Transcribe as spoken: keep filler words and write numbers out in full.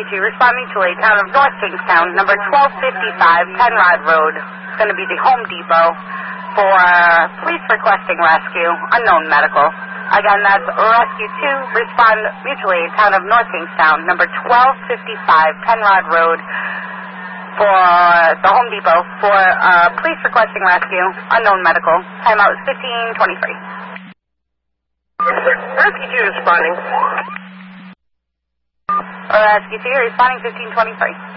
Rescue two, responding to a town of North Kingstown, number twelve fifty-five, Penrod Road. It's going to be the Home Depot for police requesting rescue, unknown medical. Again, that's Rescue two, respond mutually, town of North Kingstown, number twelve fifty-five, Penrod Road, for the Home Depot for uh, police requesting rescue, unknown medical. Timeout is fifteen twenty-three. Rescue two responding. Rescue two, responding fifteen twenty-three.